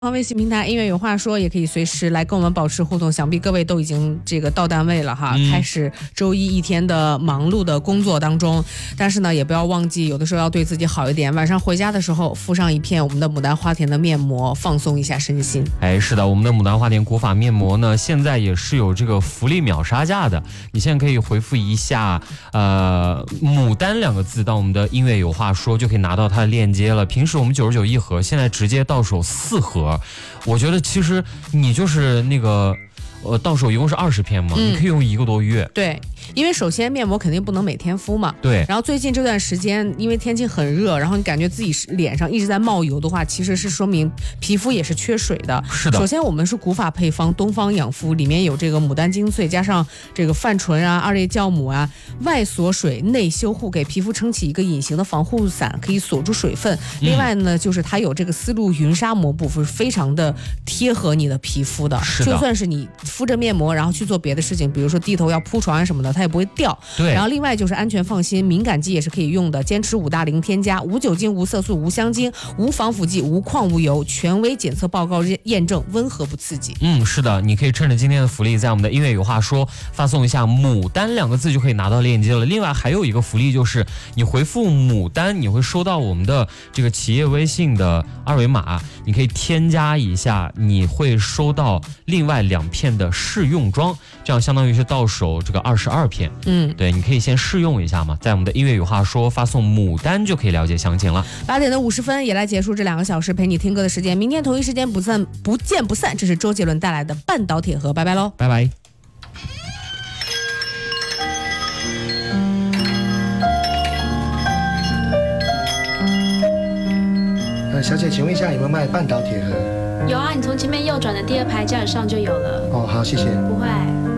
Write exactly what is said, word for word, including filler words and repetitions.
微信平台音乐有话说，也可以随时来跟我们保持互动。想必各位都已经这个到单位了哈，嗯、开始周一一天的忙碌的工作当中。但是呢，也不要忘记，有的时候要对自己好一点。晚上回家的时候，敷上一片我们的牡丹花田的面膜，放松一下身心。 哎，是的，我们的牡丹花田古法面膜呢，现在也是有这个福利秒杀价的。你现在可以回复一下呃“牡丹”两个字到我们的音乐有话说，就可以拿到它的链接了。平时我们九十九一盒，现在直接到手四盒。我觉得其实你就是那个，呃，到手一共是二十片嘛，嗯、你可以用一个多月。 对。因为首先面膜肯定不能每天敷嘛， 对。 然后最近这段时间，因为天气很热，然后你感觉自己脸上一直在冒油的话，其实是说明皮肤也是缺水的。 是的。 首先我们是古法配方东方养肤，里面有这个牡丹精粹，加上这个泛醇啊、二裂酵母啊，外锁水内修护，给皮肤撑起一个隐形的防护伞，可以锁住水分。嗯、另外呢，就是它有这个丝路云纱膜布，是非常的贴合你的皮肤的。 是的。 就算是你敷着面膜，然后去做别的事情，比如说低头要铺床啊什么的，它也不会掉。 对， 然后另外就是安全放心，敏感肌也是可以用的，坚持五大零添加，无酒精、无色素、无香精、无防腐剂、无矿物油，权威检测报告验证，温和不刺激。 嗯，是的，你可以趁着今天的福利，在我们的音乐有话说发送一下牡丹两个字，就可以拿到链接了。另外还有一个福利，就是你回复牡丹，你会收到我们的这个企业微信的二维码，你可以添加一下，你会收到另外两片的试用装，这样相当于是到手这个二十二片。 嗯， 对，你可以先试用一下嘛，在我们的音乐有话说发送牡丹就可以了解详情了。 八点的五十分也来结束这两个小时陪你听歌的时间，明天同一时间不散不见不散。这是周杰伦带来的半岛铁盒，拜拜喽， 拜拜。 呃，小姐，请问一下有没有卖半岛铁盒？ 有啊，你从前面右转的第二排架子上就有了。 哦，好，谢谢。 不会。